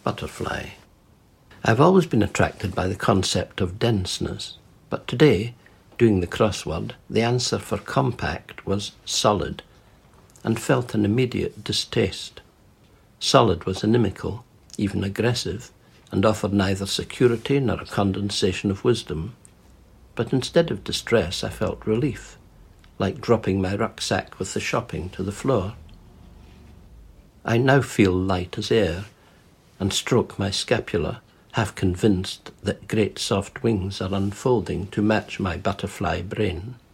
Butterfly. I've always been attracted by the concept of denseness, but today, doing the crossword, the answer for compact was solid, and felt an immediate distaste. Solid was inimical, even aggressive, and offered neither security nor a condensation of wisdom. But instead of distress, I felt relief, like dropping my rucksack with the shopping to the floor. I now feel light as air, and stroke my scapula, half convinced that great soft wings are unfolding to match my butterfly brain.